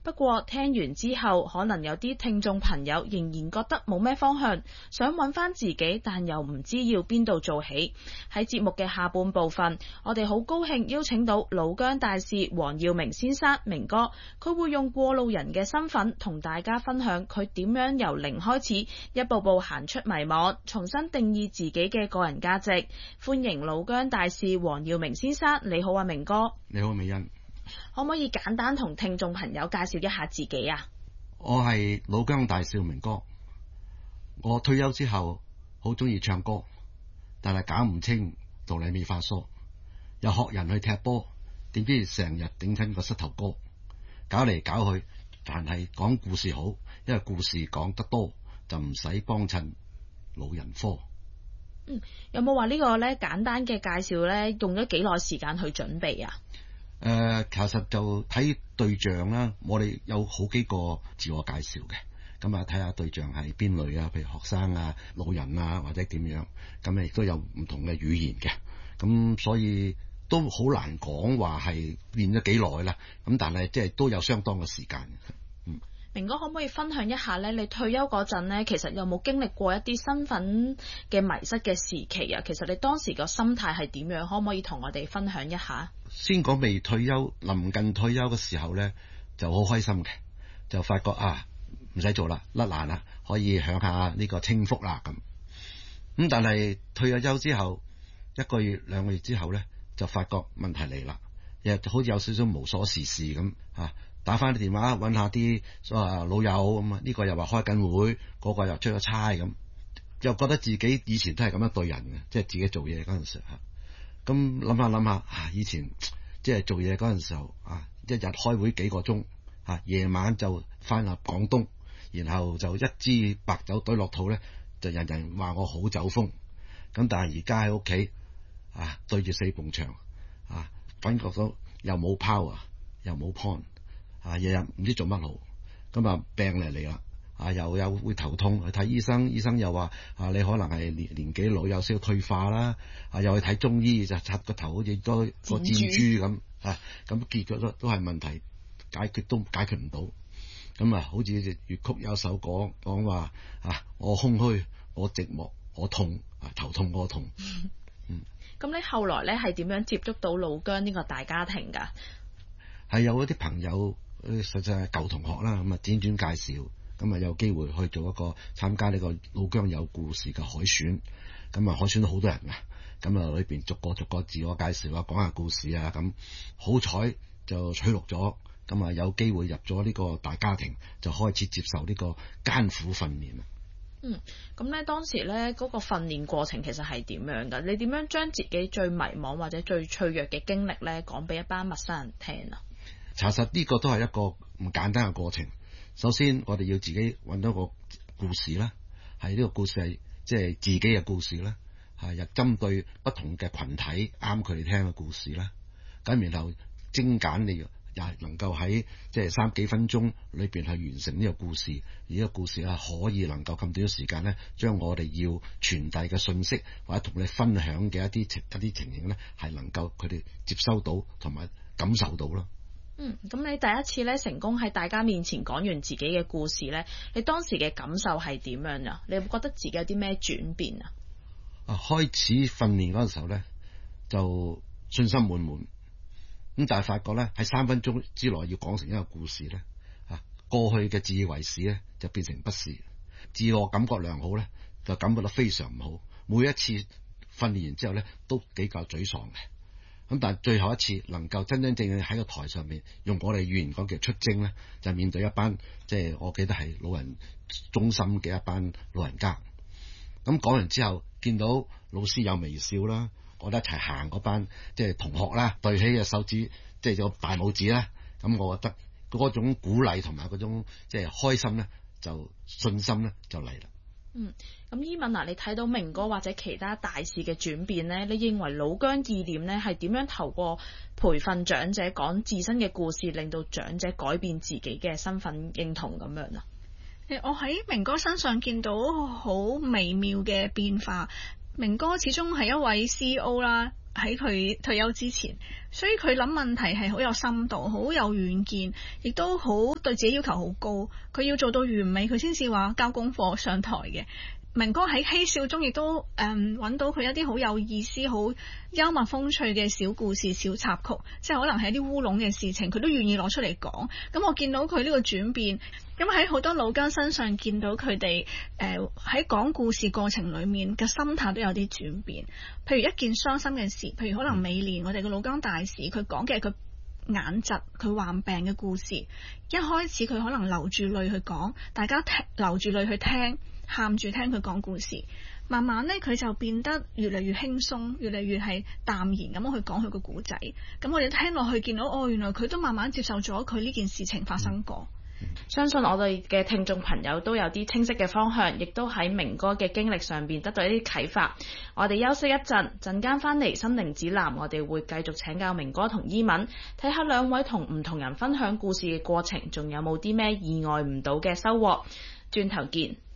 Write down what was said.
不過聽完之後，可能有啲聽眾朋友仍然覺得冇咩方向，想揾翻自己，但又唔知要邊度做起。喺節目嘅下半部分，我哋好高興邀請到老姜大使黃耀明先生，明哥，佢會用過路人嘅身份同大家分享佢點樣由零開始，一步步行出迷惘，重新定義自己嘅個人價值。歡迎老姜大使黃耀明先生，你好啊，明哥。 你好，美欣。 可唔可以簡單同聽眾朋友介紹一下自己啊？ 我係老姜大使明哥。我退休之後好中意唱歌，但係搞唔清道理未發梳，又學人去踢波，點知成日頂親個膝頭哥，搞嚟搞去，但係講故事好，因為故事講得多就唔使幫襯老人科。 有冇話呢個咧簡單嘅介紹咧，用咗幾耐時間去準備啊？ 其實就睇對象啦，我哋有好幾個自我介紹嘅，咁啊睇下對象係邊類啊，譬如學生啊、老人啊或者點樣，咁亦都有唔同嘅語言嘅，咁所以都好難講話係練咗幾耐啦，咁但係即係都有相當嘅時間。 明哥可唔可以分享一下咧？你退休嗰陣咧，其實有冇經歷過一啲身份嘅迷失嘅時期啊？其實你當時個心態係點樣？可唔可以同我哋分享一下？ 先講未退休，臨近退休嘅時候咧，就好開心嘅，就發覺唔使做啦，甩爛啦，可以享下呢個清福啦咁。但係退咗休之後1個月2個月之後咧，就發覺問題嚟啦，又好似有少少無所事事咁打翻啲電話揾下啲老友咁啊，呢個又話開緊會，嗰個又出咗差咁，又覺得自己以前都係咁樣對人嘅，即係自己做嘢嗰陣時咁諗下以前即係做嘢嗰陣時候一日開會幾個鐘夜晚就翻入廣東，然後就一支白酒懟落肚咧，就人人話我好酒瘋。咁但係而家喺屋企對住4埲牆感覺到又冇 power 又冇 point。日日唔知做乜好，咁病嚟啦，又有會頭痛，去睇醫生，醫生又話你可能係年紀老，有少少退化啦，又去睇中醫就插個頭好似多個箭豬咁，咁結果都係問題解決唔到，咁好似粵曲有首歌講話我空虛，我寂寞，我痛，頭痛我痛。 咁你後來咧係點樣接觸到老姜呢個大家庭㗎？ 係有一啲朋友。實際係舊同學啦，咁輾轉介紹，咁有機會去做一個參加呢個老姜有故事嘅海選，咁海選都好多人㗎，咁裏邊逐個自我介紹講下故事咁好彩就取錄咗，咁有機會入咗呢個大家庭，就開始接受呢個艱苦訓練。 咁咧當時咧嗰個訓練過程其實係點樣㗎？你點樣將自己最迷茫或者最脆弱嘅經歷咧講俾一班陌生人聽啊？ 查實呢個都係一個唔簡單嘅過程。首先我哋要自己揾到個故事啦，係呢個故事係即係自己嘅故事啦，又針對不同嘅群體啱佢哋聽嘅故事啦。咁然後精簡你又係能夠喺即係3幾分鐘裏邊去完成呢個故事，而呢個故事可以能夠咁短嘅時間咧，將我哋要傳遞嘅信息或者同你分享嘅一啲情形咧，係能夠佢哋接收到同埋感受到咯。 咁你第一次咧成功喺大家面前講完自己嘅故事咧，你當時嘅感受係點樣啊？你會覺得自己有啲咩轉變啊？ 開始訓練嗰陣時候咧，就信心滿滿，咁但係發覺咧喺3分鐘之內要講成一個故事咧，過去嘅自以為是咧就變成不是，自我感覺良好咧就感覺到非常唔好，每一次訓練完之後咧都比較沮喪嘅。咁但係最後一次能夠真真正正喺個台上面用我哋語言講嘅出征咧，就面對一班即係我記得係老人中心嘅一班老人家。咁講完之後，見到老師有微笑啦，我哋一齊行嗰班即係同學啦，對起嘅手指即係有大拇指啦。咁我覺得嗰種鼓勵同埋嗰種即係開心咧，就信心咧就嚟啦。 咁伊敏你睇到明哥或者其他大使嘅轉變咧，你認為老姜意念咧係點樣透過培訓長者講自身嘅故事，令到長者改變自己嘅身份認同咁樣啊？ 我喺明哥身上見到好微妙嘅變化。明哥始終係一位 CEO 啦， 喺佢退休之前，所以佢諗問題係好有深度，好有遠見，亦都好對自己要求好高。佢要做到完美，佢先至話交功課上台嘅。明哥喺嬉笑中亦都揾到佢一啲好有意思、好幽默風趣嘅小故事、小插曲，即係可能係一啲烏龍嘅事情，佢都願意攞出嚟講。咁我見到佢呢個轉變，咁喺好多老姜身上見到佢哋喺講故事過程裡面嘅心態都有啲轉變。譬如一件傷心嘅事，譬如可能美蓮我哋嘅老姜大使，佢講嘅係佢眼疾、佢患病嘅故事。一開始佢可能流住淚去講，大家流住淚去聽，喊住聽佢講故事。慢慢呢，佢就變得越嚟越輕鬆，越嚟越係淡然咁樣去講佢個故仔。咁我哋聽落去見到，原來佢都慢慢接受咗佢呢件事情發生過。 相信我哋嘅聽眾朋友都有啲清晰嘅方向，亦都喺明哥嘅經歷上邊得到一啲啟發。我哋休息一陣，陣間翻嚟心靈指南，我哋會繼續請教明哥同伊文，睇下兩位同唔同人分享故事嘅過程，仲有冇啲咩意外唔到嘅收穫。轉頭見。